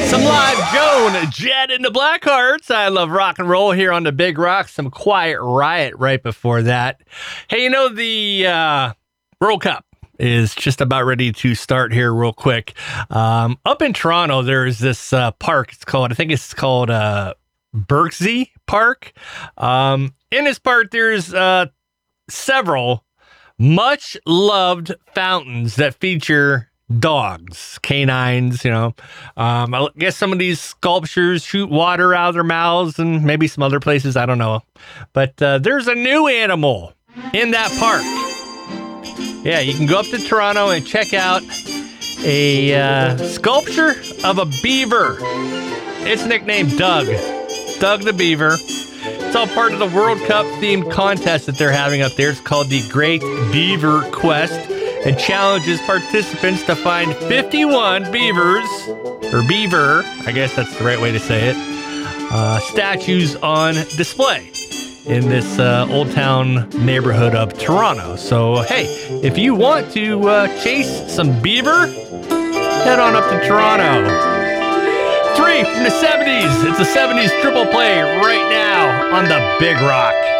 Some live Joan Jett and the Blackhearts. I love rock and roll here on the Big Rock. Some Quiet Riot right before that. Hey, you know, the World Cup is just about ready to start here real quick. Up in Toronto, there's this park. I think it's called Birksey Park. In this park, there's several much loved fountains that feature dogs, canines, you know. I guess some of these sculptures shoot water out of their mouths and maybe some other places, I don't know. But there's a new animal in that park. Yeah, you can go up to Toronto and check out a sculpture of a beaver. It's nicknamed Doug the Beaver. It's all part of the World Cup themed contest that they're having up there. It's called the Great Beaver Quest. It challenges participants to find 51 beavers, or beaver, I guess that's the right way to say it, statues on display in this Old Town neighborhood of Toronto. So, hey, if you want to chase some beaver, head on up to Toronto. 3 from the 70s. It's a 70s triple play right now on the Big Rock.